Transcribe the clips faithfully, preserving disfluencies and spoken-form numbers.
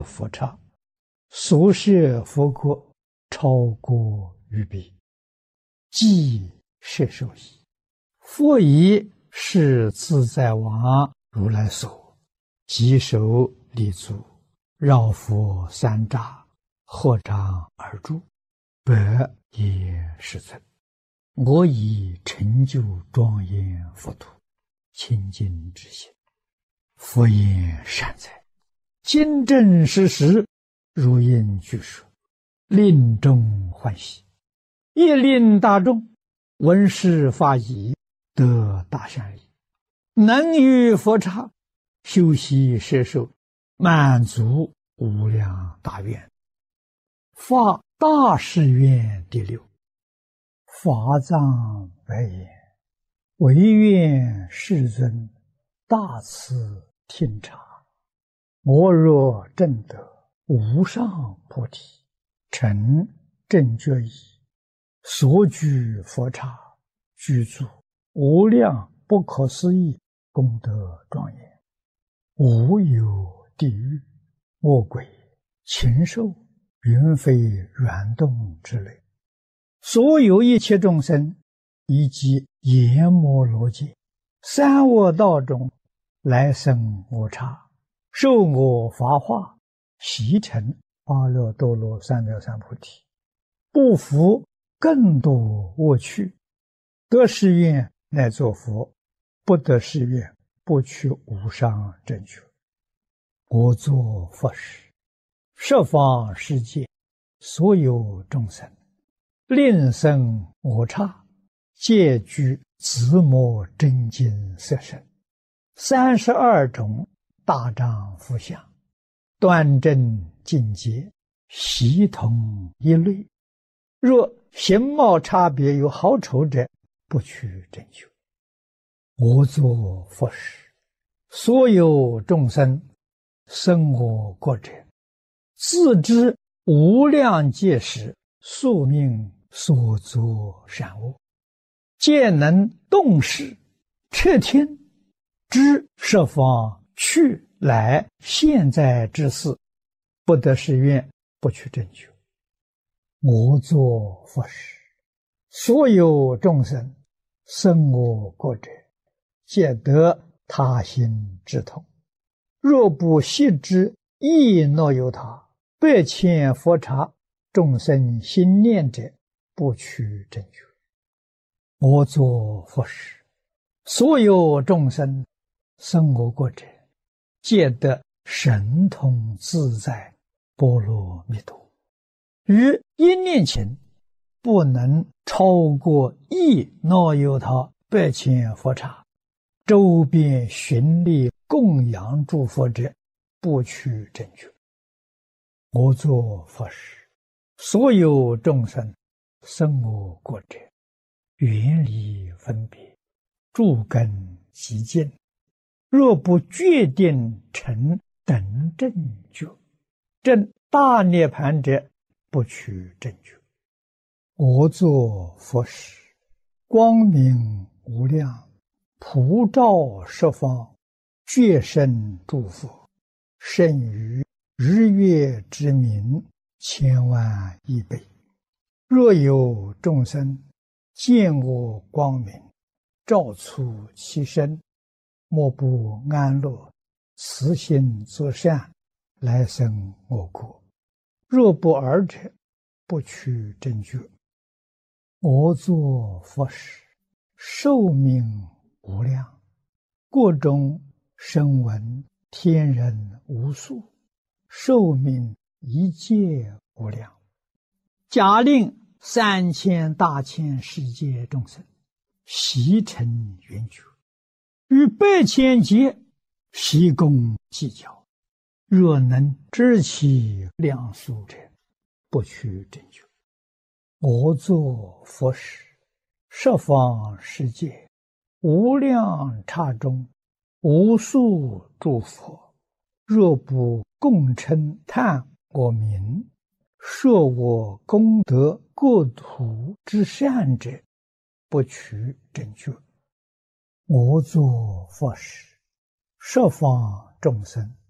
佛刹，所摄佛国超过于彼，即摄受矣。佛以是自在王如来所，即手立足，绕佛三匝，合掌而住，百也世尊。我以成就庄严佛土，清净之心。佛言善哉，今正实实，如应具说，令众欢喜，亦令大众闻是法已，得大善利，能于佛刹修习摄受，满足无量大愿。发大誓愿第六。法藏白言：唯愿世尊大慈听察，我若证得无上菩提，成正觉已，所居佛刹，具足无量不可思议功德庄严，无有地狱、恶鬼、禽兽、云飞软动之类，所有一切众生，以及阎摩罗界、三恶道中来生我刹，受我法化，习成阿耨多罗三藐三菩提，不服更多恶趣，得誓愿乃作佛，不得誓愿不取无上正觉。我作佛时，十方世界所有众生，令生我刹，皆具自摩真经色身，三十二种大丈夫相，端正境界，悉同一类。若形貌差别有好丑者，不取正觉。我作佛时，所有众生生我国者，自知无量劫时宿命所作善恶，皆能动识彻听，知十方去来现在之事，不得誓愿不取正觉。我作佛时，所有众生生我国者，皆得他心之痛。若不悉知亦若有他，百千佛刹众生心念者，不取正觉。我作佛时，所有众生生我国者，皆得神通自在波罗蜜多。于一念前，不能超过一若有他百千佛刹，周边寻历供养诸佛者，不取正觉。我作佛时，所有众生生我国者，远离分别，诸根极净，若不决定成等正觉，证大涅盘者，不取正觉。我作佛时，光明无量，普照十方，觉生诸佛，胜于日月之明千万亿倍。若有众生见我光明，照出其身，莫不安乐，慈心作善，来生我国。若不尔者，不取正觉。我作佛时，寿命无量，国中声闻天人无数，寿命一界无量。假令三千大千世界众生悉成圆觉，于百千劫悉共计较，若能知其量数者，不取正觉。我作佛时，十方世界无量刹中，无数诸佛，若不共称叹我名，说我功德国土之善者，不取正觉。我作佛时，十方众生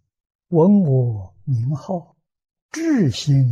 闻我名号，至心